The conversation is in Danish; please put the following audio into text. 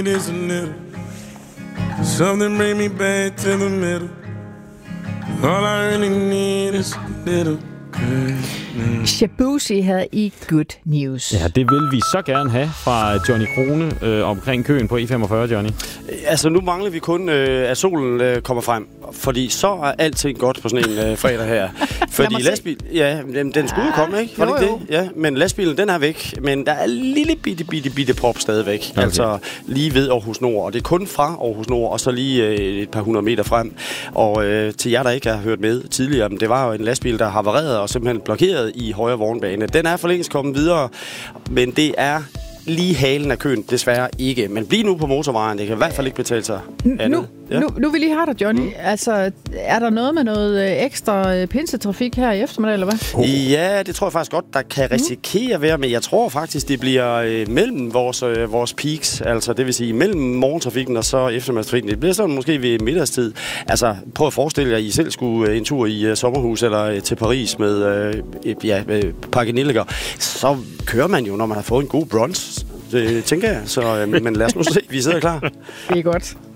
It is a little something bring me back to the middle. All I really need is a little. Shabuzi havde i Good News. Ja, det vil vi så gerne have fra Johnny Krone omkring køen på E45, Johnny. Altså, nu mangler vi kun, at solen kommer frem. Fordi så er alting godt på sådan en fredag her. Fordi lastbil... Ja, den skulle jo komme, ikke? Var det ikke det? Ja, men lastbilen, den er væk. Men der er en lille bitte prop stadigvæk. Okay. Altså lige ved Aarhus Nord. Og det er kun fra Aarhus Nord, og så lige et par 100 meter frem. Og til jer, der ikke har hørt med tidligere, det var jo en lastbil, der havarerede og simpelthen blokeret i højre vognbane. Den er for længst kommet videre, men det er lige halen af køen desværre ikke. Men bliv nu på motorvejen, det kan i hvert fald ikke betale sig andet. Nu vil lige have dig, Johnny. Altså, er der noget med noget ekstra pinsetrafik her i eftermiddag, eller hvad? Ja, det tror jeg faktisk godt, der kan risikere at være, men jeg tror faktisk, det bliver mellem vores peaks, altså det vil sige mellem morgentrafikken og så eftermiddagstrafikken. Det bliver sådan måske ved middagstid. Altså, prøv at forestille jer, at I selv skulle en tur i sommerhus eller til Paris med pakkenilliger. Så kører man jo, når man har fået en god brunch, det tænker jeg. Så, men lad os nu se, vi sidder klar. Det er godt.